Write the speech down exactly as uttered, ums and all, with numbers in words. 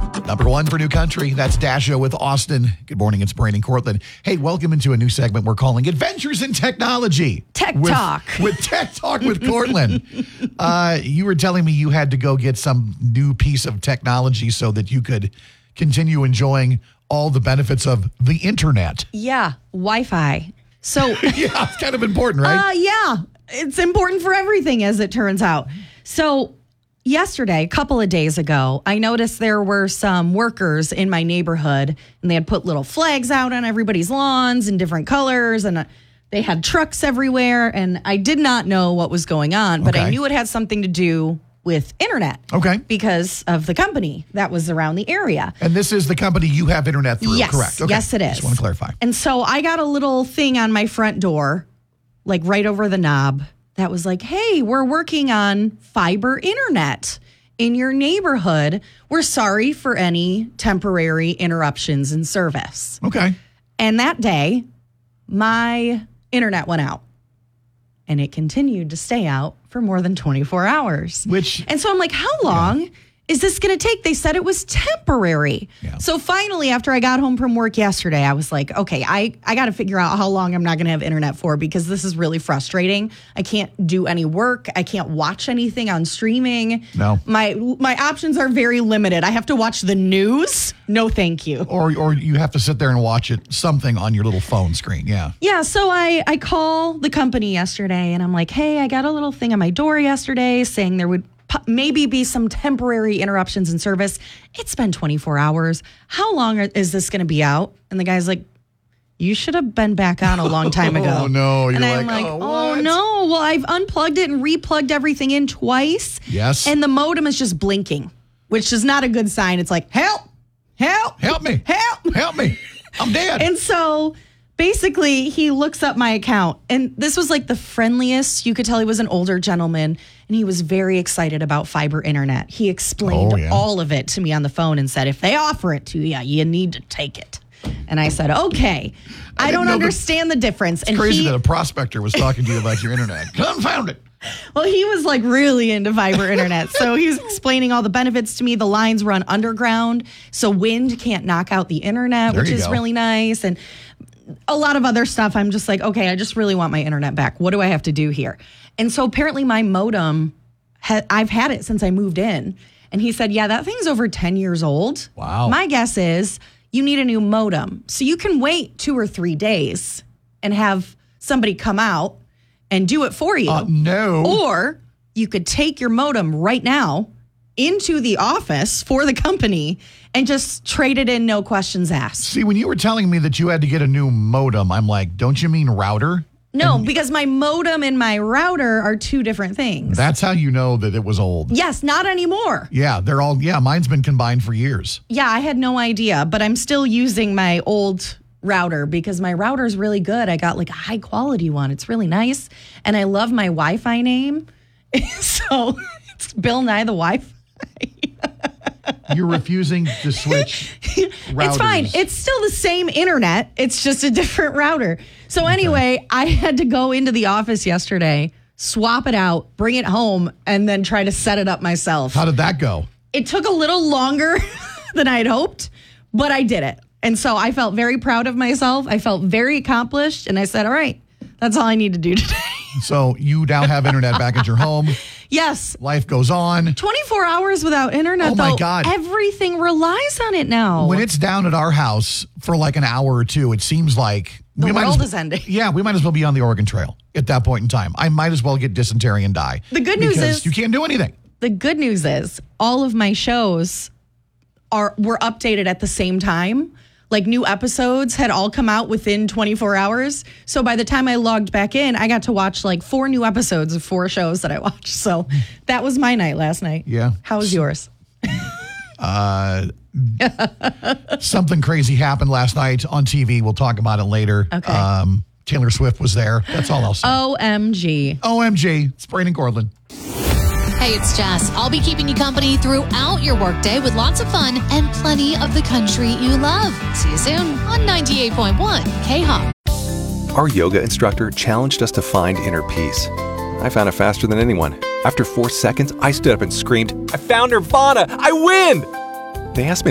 Number one for New Country. That's Dasha with Austin. Good morning. It's Brandon Cortland. Hey, welcome into a new segment we're calling Adventures in Technology. Tech with, Talk. With Tech Talk with Cortland. uh, you were telling me you had to go get some new piece of technology so that you could continue enjoying all the benefits of the internet. Yeah, Wi-Fi. So yeah, it's kind of important, right? Uh, yeah, it's important for everything, as it turns out. So yesterday, a couple of days ago, I noticed there were some workers in my neighborhood, and they had put little flags out on everybody's lawns in different colors, and uh, they had trucks everywhere, and I did not know what was going on, but Okay. I knew it had something to do with internet. Okay. Because of the company that was around the area. And this is the company you have internet through, Yes, correct? Okay. yes, it is. Just want to clarify. And so I got a little thing on my front door, like right over the knob, that was like, hey, we're working on fiber internet in your neighborhood. We're sorry for any temporary interruptions in service. Okay. And that day, my internet went out. And it continued to stay out for more than twenty-four hours. Which, And so I'm like, how long yeah. is this going to take? They said it was temporary. Yeah. So finally, after I got home from work yesterday, I was like, okay, I, I got to figure out how long I'm not going to have internet for, because this is really frustrating. I can't do any work. I can't watch anything on streaming. No. My my options are very limited. I have to watch the news. No, thank you. Or or you have to sit there and watch it, something on your little phone screen. Yeah. Yeah, so I, I call the company yesterday, and I'm like, hey, I got a little thing on my door yesterday saying there would po- maybe be some temporary interruptions in service. It's been twenty-four hours. How long are, is this going to be out? And the guy's like, you should have been back on a long time ago. Oh, no. You're and I'm like, like, oh, oh, what? no. Well, I've unplugged it and replugged everything in twice. Yes. And the modem is just blinking, which is not a good sign. It's like, help, help, Help me. help. Help me. I'm dead. And so basically he looks up my account, and this was like the friendliest. You could tell he was an older gentleman, and he was very excited about fiber internet. He explained Oh, yeah. all of it to me on the phone and said, if they offer it to you, you need to take it. And I said, okay, I, I don't know the- understand the difference. It's and crazy he, that a prospector was talking to you about your internet. Confound it. Well, he was like really into fiber internet. So he was explaining all the benefits to me. The lines run underground, so wind can't knock out the internet, There which you is go. really nice. And a lot of other stuff. I'm just like, okay, I just really want my internet back. What do I have to do here? And so apparently my modem, ha- I've had it since I moved in. And he said, yeah, that thing's over ten years old. Wow. My guess is you need a new modem. So you can wait two or three days and have somebody come out and do it for you. Uh, no. Or you could take your modem right now into the office for the company and just trade it in, no questions asked. See, when you were telling me that you had to get a new modem, I'm like, don't you mean router? No, because my modem and my router are two different things. That's how you know that it was old. Yes, not anymore. Yeah, they're all, yeah, mine's been combined for years. Yeah, I had no idea, but I'm still using my old router because my router is really good. I got like a high quality one. It's really nice. And I love my Wi-Fi name. So it's Bill Nye the Wi-Fi. You're refusing to switch routers. It's fine. It's still the same internet. It's just a different router. So anyway, I had to go into the office yesterday, swap it out, bring it home, and then try to set it up myself. How did that go? It took a little longer than I had hoped, but I did it. And so I felt very proud of myself. I felt very accomplished. And I said, all right, that's all I need to do today. So you now have internet back at your home. Yes. Life goes on. twenty-four hours without internet, Oh, my though. God. Everything relies on it now. When it's down at our house for like an hour or two, it seems like The we might world as, is ending. Yeah, we might as well be on the Oregon Trail at that point in time. I might as well get dysentery and die. The good news because is- you can't do anything. The good news is all of my shows are were updated at the same time. Like new episodes had all come out within twenty-four hours. So by the time I logged back in, I got to watch like four new episodes of four shows that I watched. So that was my night last night. Yeah. How was yours? Uh, something crazy happened last night on T V. We'll talk about it later. Okay. Um, Taylor Swift was there. That's all I'll say. O M G. O M G. It's Brandon Cortland. Hey, it's Jess. I'll be keeping you company throughout your workday with lots of fun and plenty of the country you love. See you soon on ninety-eight point one K-Hop. Our yoga instructor challenged us to find inner peace. I found it faster than anyone. After four seconds, I stood up and screamed, "I found Nirvana! I win!" They asked me